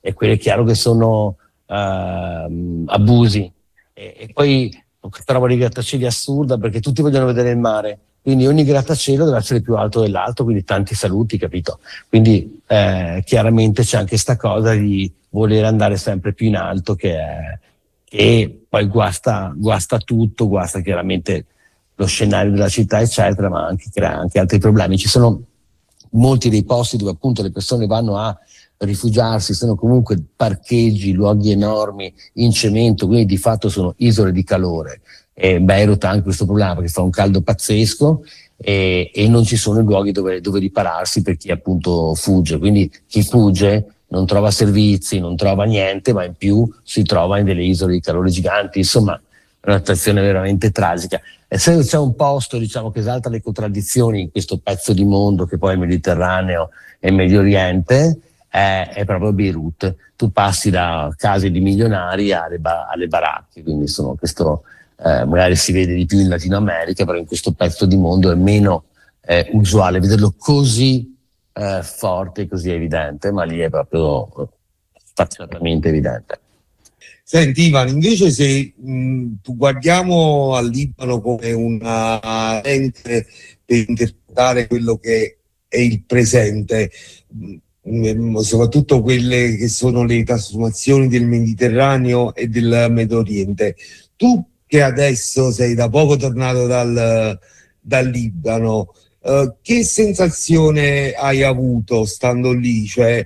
e quello è chiaro che sono abusi. E poi questa roba di grattacieli è assurda, perché tutti vogliono vedere il mare, quindi ogni grattacielo deve essere più alto dell'altro, quindi tanti saluti, capito? Quindi chiaramente c'è anche sta cosa di voler andare sempre più in alto, che poi guasta tutto, guasta chiaramente lo scenario della città, eccetera, ma anche crea anche altri problemi. Ci sono molti dei posti dove appunto le persone vanno a rifugiarsi, sono comunque parcheggi, luoghi enormi in cemento, quindi di fatto sono isole di calore. E Beirut ha anche questo problema, perché fa un caldo pazzesco e non ci sono luoghi dove ripararsi per chi appunto fugge. Quindi chi fugge non trova servizi, non trova niente, ma in più si trova in delle isole di calore giganti. Insomma, è una situazione veramente tragica. E se c'è un posto, diciamo, che esalta le contraddizioni in questo pezzo di mondo che poi è il Mediterraneo e il Medio Oriente, è proprio Beirut. Tu passi da case di milionari alle baracche, quindi insomma questo magari si vede di più in Latino America, però in questo pezzo di mondo è meno usuale vederlo così forte, così evidente, ma lì è proprio sfacciatamente evidente. Senti Ivan, invece se guardiamo al Libano come una lente per interpretare quello che è il presente, soprattutto quelle che sono le trasformazioni del Mediterraneo e del Medio Oriente, tu che adesso sei da poco tornato dal Libano, che sensazione hai avuto stando lì? Cioè,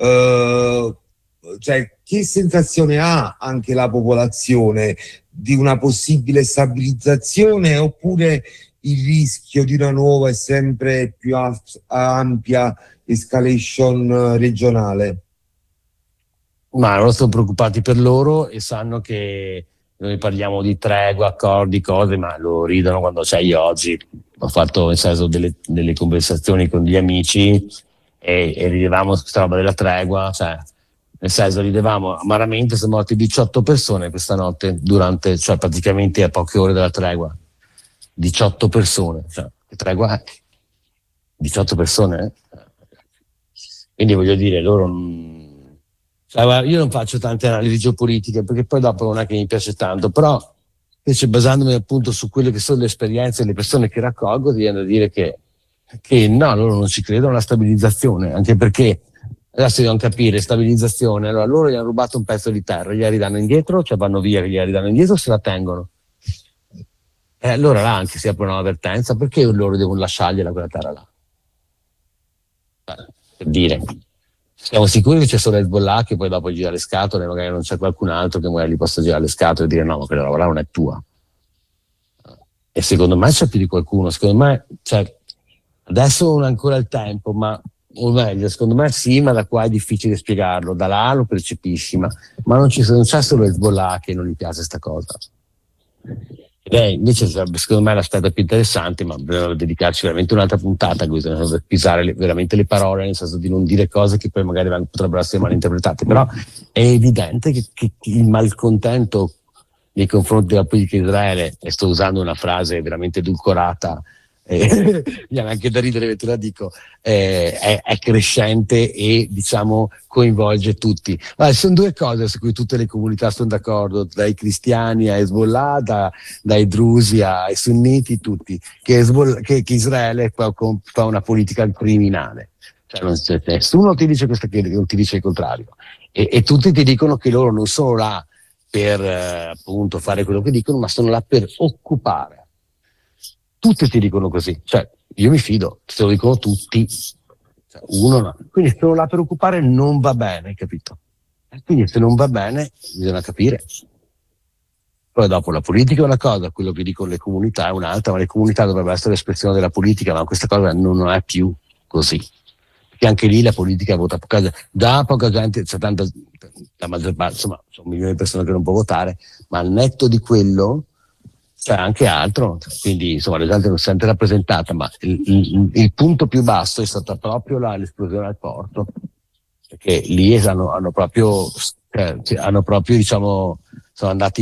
che sensazione ha anche la popolazione di una possibile stabilizzazione, oppure il rischio di una nuova e sempre più ampia escalation regionale? Ma loro sono preoccupati per loro e sanno che noi parliamo di tregua, accordi, cose, ma lo ridono quando c'è. Io oggi ho fatto nel senso delle conversazioni con gli amici e ridevamo questa roba della tregua, cioè nel senso ridevamo amaramente. Sono morti 18 persone questa notte cioè praticamente a poche ore dalla tregua. 18 persone, cioè che tregua è? 18 persone? Quindi voglio dire, loro io non faccio tante analisi geopolitiche perché poi dopo non è che mi piace tanto, però invece basandomi appunto su quelle che sono le esperienze e le persone che raccolgo, viene da dire che no, loro non ci credono alla stabilizzazione, anche perché adesso devono capire stabilizzazione. Allora loro gli hanno rubato un pezzo di terra, gliela ridanno indietro, cioè vanno via che gliela ridanno indietro, se la tengono. E allora là anche si apre un'avvertenza, perché loro devono lasciargliela quella terra là? Per dire, siamo sicuri che c'è solo Hezbollah che poi dopo gira le scatole, magari non c'è qualcun altro che magari gli possa girare le scatole e dire no, ma quella roba là non è tua. E secondo me c'è più di qualcuno, secondo me, cioè, adesso non è ancora il tempo, ma o meglio, secondo me sì, ma da qua è difficile spiegarlo, da là lo percepisci, ma non c'è solo Hezbollah che non gli piace sta cosa. Invece secondo me l'aspetto più interessante, ma bisogna dedicarci veramente un'altra puntata a questo, per pisare veramente le parole, nel senso di non dire cose che poi magari potrebbero essere mal interpretate, però è evidente che il malcontento nei confronti della politica di Israele, e sto usando una frase veramente edulcorata, viene anche da ridere, te la dico, è crescente e diciamo coinvolge tutti. Sono due cose su cui tutte le comunità sono d'accordo, dai cristiani a Hezbollah, dai drusi ai sunniti, tutti, che Israele fa una politica criminale. Cioè, nessuno ti dice questo, non ti dice il contrario, e tutti ti dicono che loro non sono là per appunto fare quello che dicono, ma sono là per occupare. Tutti ti dicono così, cioè io mi fido, se lo dicono tutti, cioè, uno no. Quindi sono là per occupare, non va bene, capito? E quindi se non va bene bisogna capire. Poi dopo la politica è una cosa, quello che dicono le comunità è un'altra, ma le comunità dovrebbero essere l'espressione della politica, ma questa cosa non è più così. Perché anche lì la politica vota poca gente, da poca gente, c'è tanta, la maggior parte, insomma, sono milioni di persone che non può votare, ma al netto di quello c'è anche altro, quindi insomma la gente non si sente rappresentata, ma il punto più basso è stata proprio l'esplosione al porto, perché lì hanno proprio diciamo, sono andati,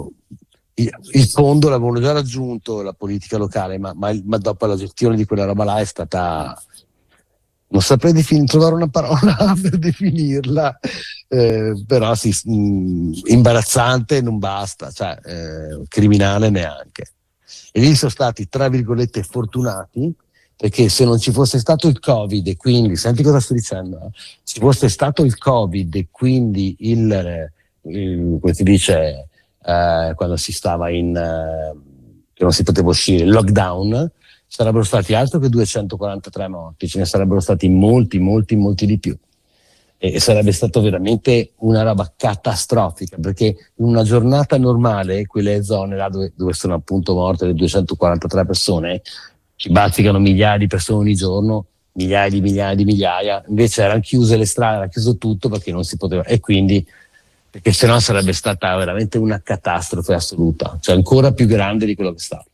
il fondo l'avevano già raggiunto, la politica locale, ma dopo la gestione di quella roba là è stata, non saprei trovare una parola per definirla, però sì, imbarazzante non basta, cioè criminale neanche. E lì sono stati, tra virgolette, fortunati, perché se non ci fosse stato il Covid e quindi, senti cosa sto dicendo, se fosse stato il Covid e quindi come si dice, quando si stava che non si poteva uscire, il lockdown, sarebbero stati altro che 243 morti, ce ne sarebbero stati molti, molti, molti di più. E sarebbe stato veramente una roba catastrofica, perché in una giornata normale, quelle zone là dove sono appunto morte le 243 persone, ci bazzicano migliaia di persone ogni giorno, migliaia di migliaia di migliaia, invece erano chiuse le strade, era chiuso tutto perché non si poteva, e quindi, perché sennò sarebbe stata veramente una catastrofe assoluta, cioè ancora più grande di quello che è stato.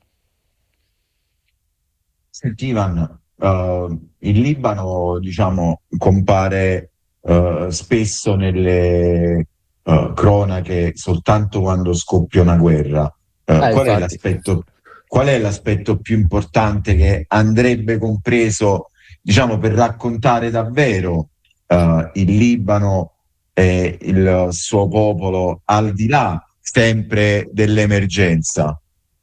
Senti Ivan, il Libano, diciamo, compare spesso nelle cronache soltanto quando scoppia una guerra. Infatti. Qual è l'aspetto più importante che andrebbe compreso, diciamo, per raccontare davvero il Libano e il suo popolo, al di là sempre dell'emergenza?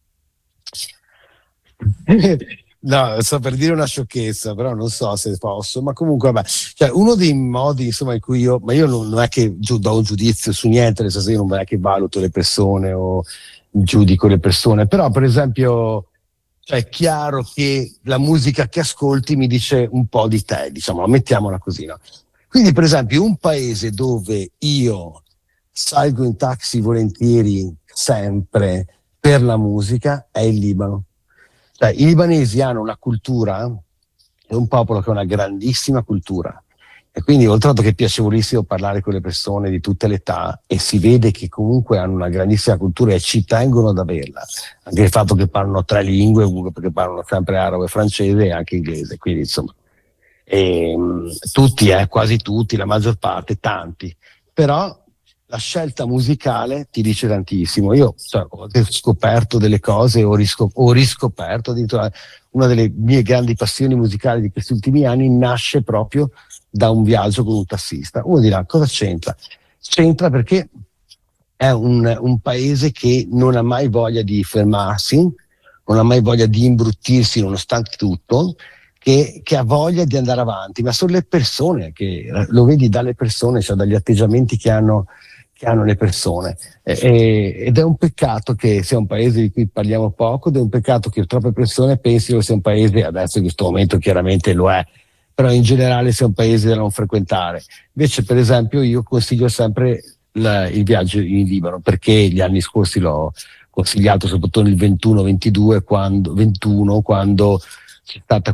No, sto per dire una sciocchezza, però non so se posso, ma comunque vabbè, cioè, uno dei modi insomma in cui io non è che do un giudizio su niente, nel senso io non è che valuto le persone o giudico le persone, però per esempio, cioè, è chiaro che la musica che ascolti mi dice un po' di te, diciamo, mettiamola così, no? Quindi per esempio un paese dove io salgo in taxi volentieri sempre per la musica è il Libano. Cioè, i libanesi hanno una cultura, è un popolo che ha una grandissima cultura, e quindi oltre al fatto che è piacevolissimo parlare con le persone di tutte le età, e si vede che comunque hanno una grandissima cultura e ci tengono ad averla, anche il fatto che parlano 3 lingue, perché parlano sempre arabo e francese e anche inglese, quindi insomma tutti, quasi tutti, la maggior parte, tanti, però la scelta musicale ti dice tantissimo. Io ho scoperto delle cose, ho riscoperto addirittura una delle mie grandi passioni musicali di questi ultimi anni nasce proprio da un viaggio con un tassista. Uno dirà, cosa c'entra? C'entra perché è un paese che non ha mai voglia di fermarsi, non ha mai voglia di imbruttirsi nonostante tutto, che ha voglia di andare avanti, ma sono le persone che lo vedi dalle persone, cioè dagli atteggiamenti che hanno le persone, ed è un peccato che sia un paese di cui parliamo poco, ed è un peccato che troppe persone pensino che sia un paese, adesso in questo momento chiaramente lo è, però in generale sia un paese da non frequentare. Invece per esempio io consiglio sempre il viaggio in Libano, perché gli anni scorsi l'ho consigliato soprattutto nel 21-22 quando c'è stata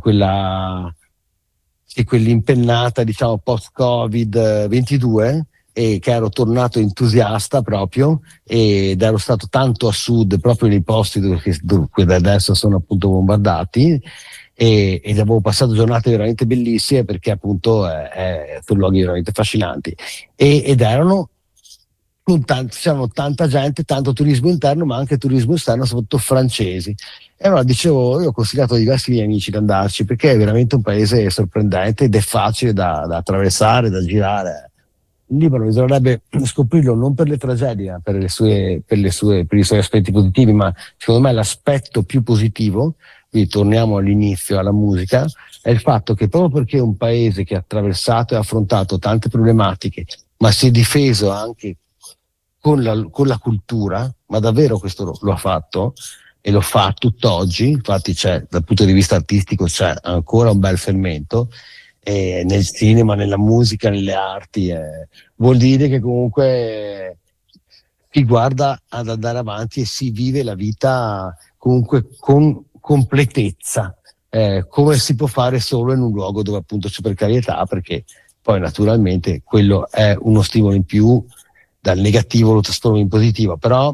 quell'impennata, diciamo, post-Covid 22, e che ero tornato entusiasta proprio, ed ero stato tanto a sud, proprio nei posti dove adesso sono appunto bombardati, ed avevo passato giornate veramente bellissime, perché appunto sono luoghi veramente affascinanti, ed erano con c'erano tanta gente, tanto turismo interno ma anche turismo esterno, soprattutto francesi. E allora dicevo, io ho consigliato a diversi miei amici di andarci, perché è veramente un paese sorprendente ed è facile da attraversare, da girare. Il Libano bisognerebbe scoprirlo non per le tragedie, ma per i suoi aspetti positivi, ma secondo me l'aspetto più positivo, quindi torniamo all'inizio, alla musica, è il fatto che proprio perché è un paese che ha attraversato e affrontato tante problematiche, ma si è difeso anche con la cultura, ma davvero questo lo ha fatto e lo fa tutt'oggi, infatti dal punto di vista artistico c'è ancora un bel fermento, nel cinema, nella musica, nelle arti, vuol dire che comunque si guarda ad andare avanti e si vive la vita comunque con completezza, come si può fare solo in un luogo dove appunto c'è precarietà, perché poi naturalmente quello è uno stimolo in più, dal negativo lo trasformo in positivo, però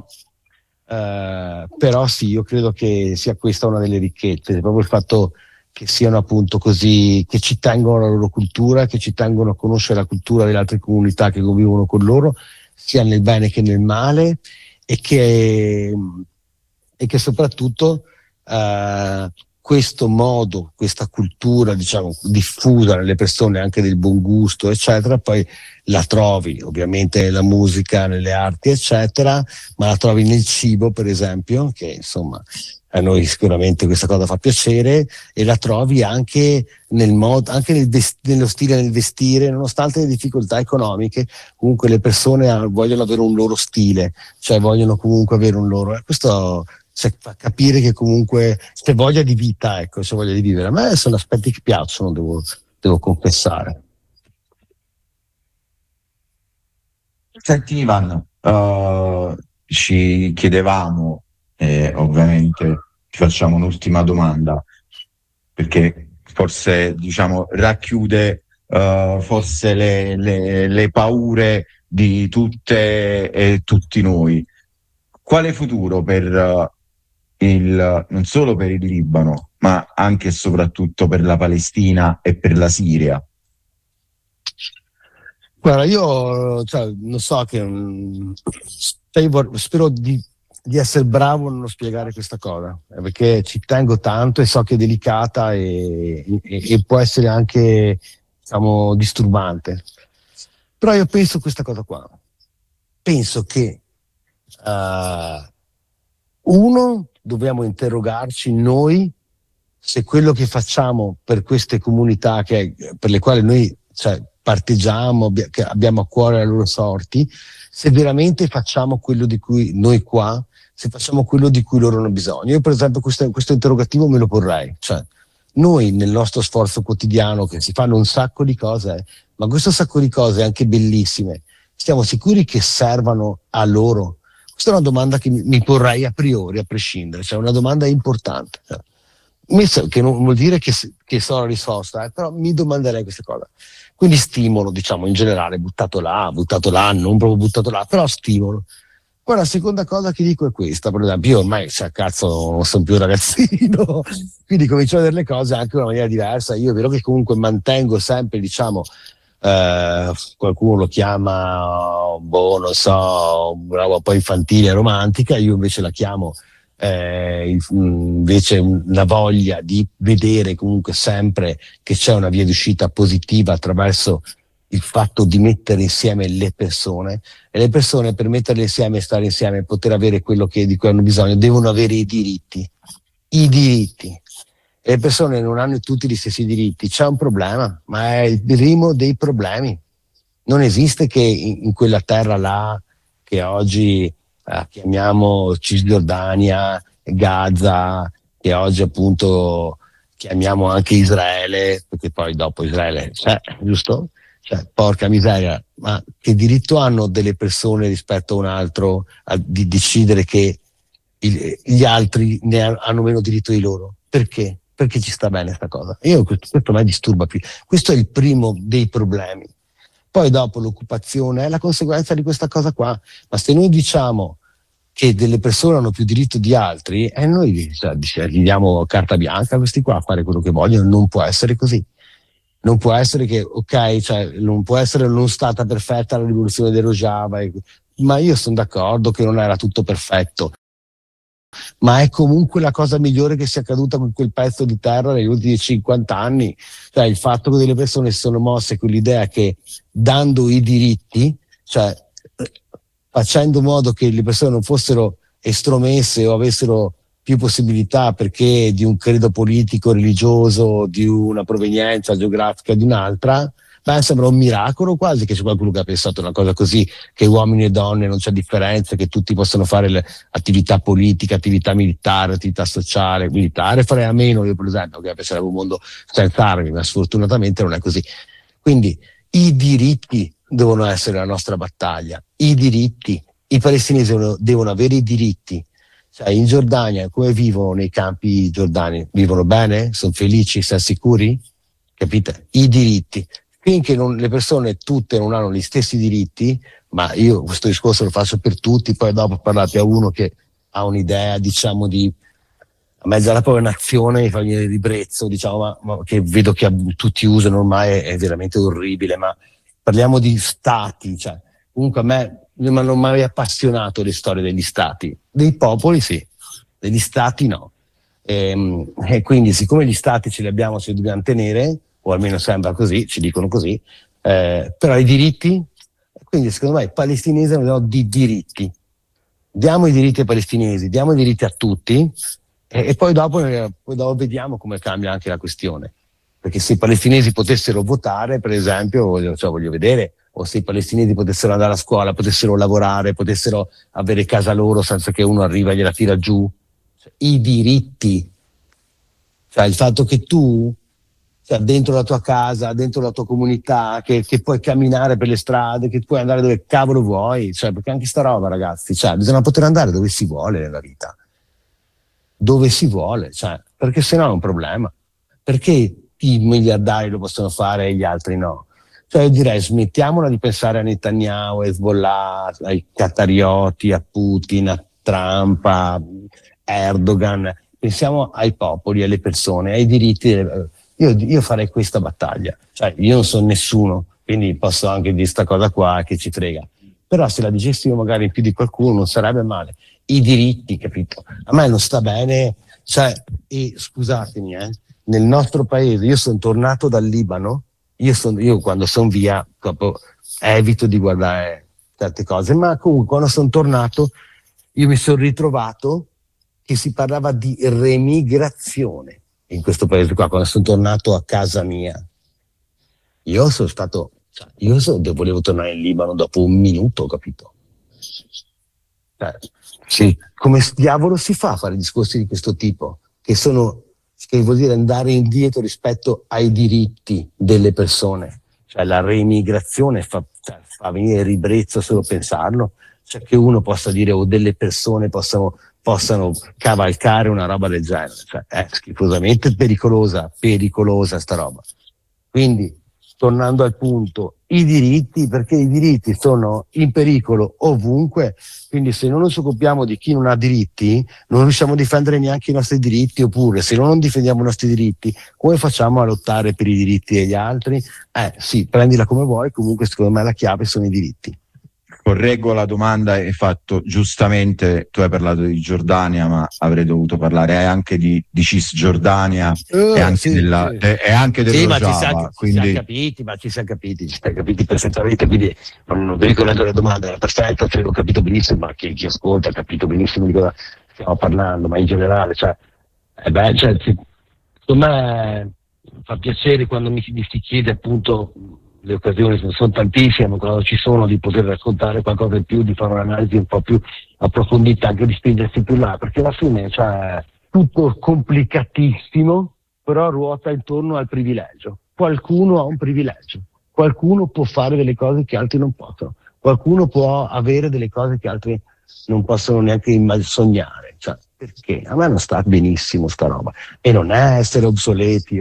sì, io credo che sia questa una delle ricchezze, proprio il fatto che siano appunto così, che ci tengono alla loro cultura, che ci tengono a conoscere la cultura delle altre comunità che convivono con loro, sia nel bene che nel male, e che soprattutto questo modo, questa cultura, diciamo, diffusa nelle persone anche del buon gusto, eccetera, poi la trovi ovviamente nella musica, nelle arti, eccetera, ma la trovi nel cibo, per esempio, che insomma a noi sicuramente questa cosa fa piacere, e la trovi anche nel modo, anche nello stile del vestire, nonostante le difficoltà economiche, comunque le persone vogliono avere un loro stile, cioè vogliono comunque avere un loro, questo fa capire che comunque c'è voglia di vita, ecco, c'è voglia di vivere. A me sono aspetti che piacciono, devo confessare. Senti Ivan, ci chiedevamo, ovviamente ti facciamo un'ultima domanda, perché forse diciamo racchiude forse le paure di tutte e tutti noi. Quale futuro per non solo per il Libano, ma anche e soprattutto per la Palestina e per la Siria? Guarda, io non so che spero di essere bravo nello spiegare questa cosa, perché ci tengo tanto e so che è delicata e può essere anche, diciamo, disturbante. Però io penso questa cosa qua. Penso che uno, dobbiamo interrogarci noi se quello che facciamo per queste comunità per le quali noi parteggiamo, che abbiamo a cuore le loro sorti, se veramente facciamo quello di cui noi qua, se facciamo quello di cui loro hanno bisogno. Io per esempio questo interrogativo me lo porrei, cioè noi nel nostro sforzo quotidiano, che si fanno un sacco di cose, ma questo sacco di cose anche bellissime, siamo sicuri che servano a loro? Questa è una domanda che mi porrei a priori, a prescindere, cioè una domanda importante. Che non vuol dire che so la risposta, però mi domanderei queste cose. Quindi stimolo, diciamo, in generale, buttato là, non proprio buttato là, però stimolo. Poi la seconda cosa che dico è questa, per esempio, io ormai, cazzo, non sono più un ragazzino, quindi comincio a vedere le cose anche in una maniera diversa. Io è vero che comunque mantengo sempre, diciamo, qualcuno lo chiama, non so, una roba un po' infantile, romantica, io invece la chiamo invece una voglia di vedere comunque sempre che c'è una via d'uscita positiva attraverso il fatto di mettere insieme le persone, e le persone, per metterle insieme e stare insieme e poter avere quello di cui hanno bisogno, devono avere i diritti. E le persone non hanno tutti gli stessi diritti, c'è un problema, ma è il primo dei problemi. Non esiste che in quella terra là che oggi chiamiamo Cisgiordania, Gaza, che oggi appunto chiamiamo anche Israele, perché poi dopo Israele c'è, giusto? Cioè, porca miseria, ma che diritto hanno delle persone rispetto a un altro di decidere che gli altri hanno meno diritto di loro? Perché? Perché ci sta bene sta cosa. Questo a me disturba più. Questo è il primo dei problemi. Poi dopo l'occupazione è la conseguenza di questa cosa qua. Ma se noi diciamo che delle persone hanno più diritto di altri, noi gli diamo carta bianca a questi qua a fare quello che vogliono. Non può essere così. Non può essere che, non può essere non stata perfetta la rivoluzione del Rojava, ma io sono d'accordo che non era tutto perfetto. Ma è comunque la cosa migliore che sia accaduta con quel pezzo di terra negli ultimi 50 anni. Cioè il fatto che delle persone si sono mosse con l'idea che dando i diritti, cioè facendo in modo che le persone non fossero estromesse o avessero più possibilità perché di un credo politico, religioso, di una provenienza geografica di un'altra, sembra un miracolo quasi che c'è qualcuno che ha pensato una cosa così, che uomini e donne non c'è differenza, che tutti possono fare le attività politiche, attività militare, attività sociale. Militare farei a meno io, per esempio, che piacerebbe un mondo senza armi, ma sfortunatamente non è così. Quindi i diritti devono essere la nostra battaglia, i diritti. I palestinesi devono avere i diritti. Cioè in Giordania, come vivono nei campi giordani? Vivono bene? Sono felici? Sono sicuri? Capite? I diritti. Finché le persone tutte non hanno gli stessi diritti, ma io questo discorso lo faccio per tutti, poi dopo parlate a uno che ha un'idea, diciamo, a mezzo alla propria nazione, mi fa venire ribrezzo, diciamo, ma che vedo che tutti usano ormai, è veramente orribile, ma parliamo di stati, cioè, comunque a me non mi hanno mai appassionato le storie degli stati, dei popoli sì, degli stati no. E quindi, siccome gli stati ce li abbiamo, ce li dobbiamo tenere, o almeno sembra così, ci dicono così, però i diritti, quindi secondo me i palestinesi hanno di diritti. Diamo i diritti ai palestinesi, diamo i diritti a tutti, e poi dopo vediamo come cambia anche la questione. Perché se i palestinesi potessero votare, per esempio, voglio vedere, o se i palestinesi potessero andare a scuola, potessero lavorare, potessero avere casa loro senza che uno arriva e gliela tira giù. I diritti, cioè il fatto che tu, cioè, dentro la tua casa, dentro la tua comunità, che puoi camminare per le strade, che puoi andare dove cavolo vuoi, cioè, perché anche sta roba, ragazzi, cioè, bisogna poter andare dove si vuole nella vita, dove si vuole, cioè, perché sennò è un problema. Perché i miliardari lo possono fare e gli altri no? Cioè, io direi, smettiamola di pensare a Netanyahu, a Hezbollah, ai qatarioti, a Putin, a Trump, a Erdogan. Pensiamo ai popoli, alle persone, ai diritti. Io farei questa battaglia. Cioè, io non sono nessuno, quindi posso anche dire sta cosa qua che ci frega. Però se la dicessimo magari in più di qualcuno non sarebbe male. I diritti, capito? A me non sta bene, cioè, e scusatemi, nel nostro paese, io sono tornato dal Libano, io quando sono via proprio evito di guardare certe cose, ma comunque quando sono tornato io mi sono ritrovato che si parlava di remigrazione in questo paese qua, quando sono tornato a casa mia. Volevo tornare in Libano dopo un minuto, capito? Sì, come diavolo si fa a fare discorsi di questo tipo, che vuol dire andare indietro rispetto ai diritti delle persone? Cioè la remigrazione fa venire ribrezzo solo pensarlo, cioè che uno possa dire o delle persone possano cavalcare una roba del genere, cioè è schifosamente pericolosa sta roba. Quindi, tornando al punto, i diritti, perché i diritti sono in pericolo ovunque, quindi se non ci occupiamo di chi non ha diritti, non riusciamo a difendere neanche i nostri diritti, oppure se non difendiamo i nostri diritti, come facciamo a lottare per i diritti degli altri? Sì, prendila come vuoi, comunque secondo me la chiave sono i diritti. Correggo la domanda, hai fatto giustamente, tu hai parlato di Giordania, ma avrei dovuto parlare anche di Cisgiordania e anche e anche dello Java. Ci siamo capiti perfettamente, quindi non devi correggere la domanda, era perfetta, cioè, l'ho capito benissimo, ma chi ascolta ha capito benissimo di cosa stiamo parlando, ma in generale, secondo me fa piacere quando mi si chiede appunto. Le occasioni sono tantissime, ma quando ci sono di poter raccontare qualcosa in più, di fare un'analisi un po' più approfondita, anche di spingersi più là, perché alla fine tutto complicatissimo, però ruota intorno al privilegio. Qualcuno ha un privilegio, qualcuno può fare delle cose che altri non possono, qualcuno può avere delle cose che altri non possono neanche sognare. Cioè, perché? A me non sta benissimo sta roba, e non è essere obsoleti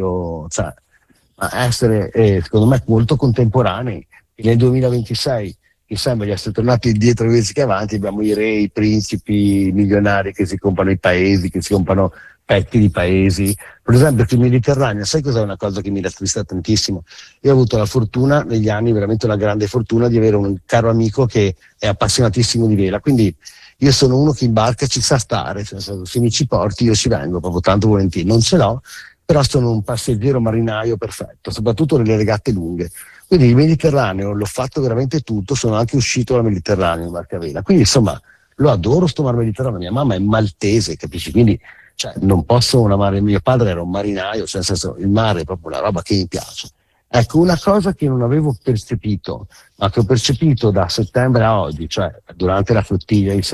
ma essere, secondo me, molto contemporanei. E nel 2026, che sembra di essere tornati indietro invece che avanti, abbiamo i re, i principi, i milionari che si comprano i paesi, che si comprano pezzi di paesi. Per esempio, il Mediterraneo, sai cos'è una cosa che mi rattrista tantissimo? Io ho avuto la fortuna, negli anni, veramente una grande fortuna, di avere un caro amico che è appassionatissimo di vela, quindi io sono uno che in barca ci sa stare, cioè, se mi ci porti io ci vengo, proprio tanto volentieri, non ce l'ho, però sono un passeggero marinaio perfetto, soprattutto nelle regate lunghe. Quindi il Mediterraneo l'ho fatto veramente tutto, sono anche uscito dal Mediterraneo in barca a vela. Quindi insomma lo adoro sto mar Mediterraneo, mia mamma è maltese, capisci? Quindi non posso non amare, mio padre era un marinaio, cioè nel senso il mare è proprio una roba che mi piace. Ecco, una cosa che non avevo percepito, ma che ho percepito da settembre a oggi, cioè durante la flottiglia di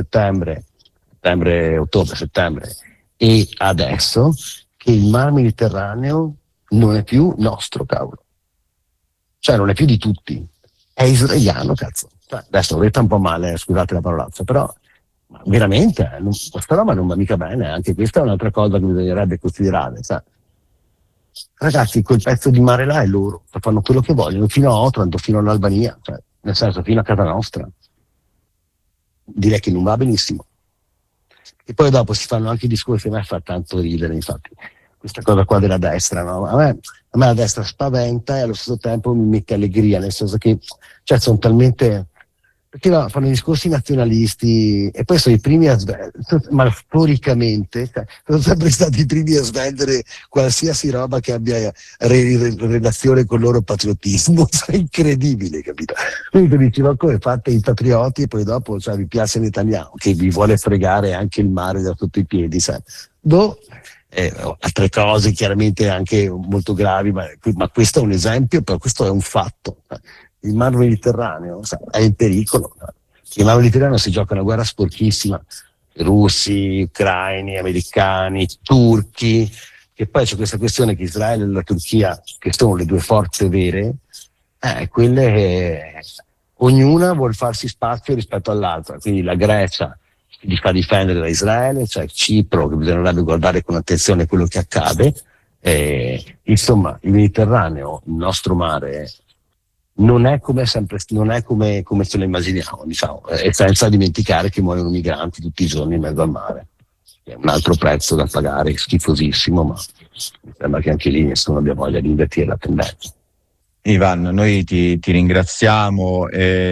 ottobre, settembre e adesso, che il mar Mediterraneo non è più nostro, cavolo. Cioè non è più di tutti, è israeliano, cazzo. Cioè, adesso l'ho detta un po' male, scusate la parolazza, però veramente questa roba non va mica bene, anche questa è un'altra cosa che bisognerebbe considerare. Sai? Ragazzi, quel pezzo di mare là è loro, fanno quello che vogliono, fino a Otranto, fino all'Albania, cioè, nel senso fino a casa nostra. Direi che non va benissimo. E poi dopo si fanno anche i discorsi, a me fa tanto ridere, infatti, questa cosa qua della destra, no? A me la destra spaventa e allo stesso tempo mi mette allegria, nel senso che sono talmente perché no, fanno discorsi nazionalisti e poi sono i primi a ma storicamente sono sempre stati i primi a svendere qualsiasi roba che abbia relazione con il loro patriottismo. È incredibile, capito? Quindi tu dici, ma come fate i patrioti e poi dopo vi piace Netanyahu che vi vuole fregare anche il mare da sotto i piedi, sai? Altre cose chiaramente anche molto gravi, ma questo è un esempio, però questo è un fatto. Il Mar Mediterraneo è in pericolo. Il Mar Mediterraneo si gioca una guerra sporchissima, russi, ucraini, americani, turchi, che poi c'è questa questione che Israele e la Turchia, che sono le due forze vere, quelle che ognuna vuol farsi spazio rispetto all'altra, quindi la Grecia li fa difendere da Israele, cioè Cipro che bisognerebbe guardare con attenzione quello che accade, insomma il Mediterraneo, il nostro mare, non è come sempre, non è come ce lo immaginiamo, diciamo, e senza dimenticare che muoiono migranti tutti i giorni in mezzo al mare. È un altro prezzo da pagare, schifosissimo, ma mi sembra che anche lì nessuno abbia voglia di invertire la tendenza. Ivan, noi ti ringraziamo,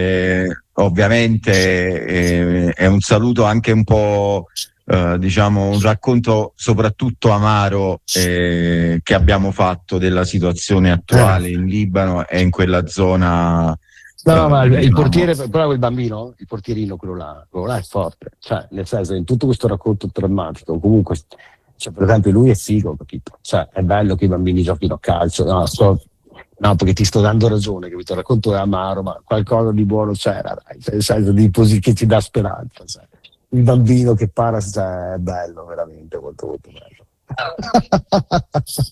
ovviamente è un saluto anche un po', diciamo, un racconto soprattutto amaro che abbiamo fatto della situazione attuale in Libano e in quella zona. No, ma il portiere, però quel bambino, il portierino, quello là è forte, cioè nel senso in tutto questo racconto drammatico, comunque, cioè, per esempio lui è figo, capito? Cioè è bello che i bambini giochino a calcio, no, perché ti sto dando ragione, capito? Il racconto è amaro, ma qualcosa di buono c'era, dai, nel senso che ti dà speranza, cioè. Il bambino che para, cioè, è bello, veramente, molto molto bello.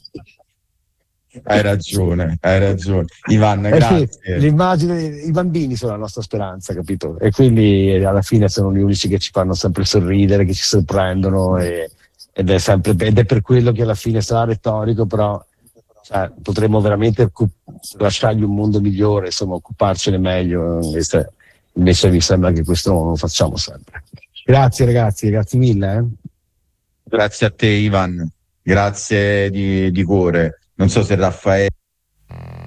Hai ragione. Ivan, grazie. Sì, l'immagine, i bambini sono la nostra speranza, capito? E quindi alla fine sono gli unici che ci fanno sempre sorridere, che ci sorprendono ed è per quello che alla fine sarà retorico, però potremmo veramente lasciargli un mondo migliore, insomma, occuparcene meglio, invece mi sembra che questo non lo facciamo sempre. Grazie ragazzi, grazie mille. Grazie a te Ivan, grazie di cuore. Non so se Raffaele